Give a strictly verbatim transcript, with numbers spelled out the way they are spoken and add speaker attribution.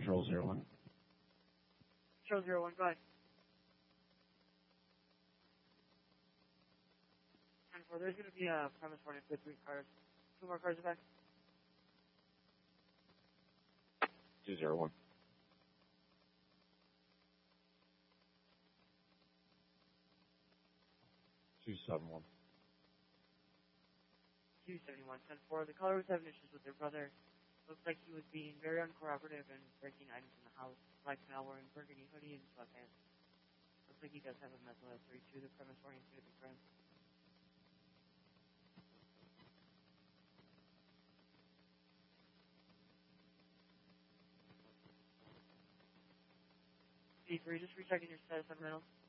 Speaker 1: Control zero one.
Speaker 2: Control zero one, go ahead. ten four, there's going to be a premise warning with three cars. Two more cars back.
Speaker 1: two zero one. two seven one.
Speaker 2: two seventy-one, ten four. The caller was having issues with their brother. Looks like he was being very uncooperative and breaking items in the house. Black male wearing burgundy hoodie and sweatpants. Looks like he does have a mental at three two. The premise warning is going to be friends. C three, just rechecking your status on rental.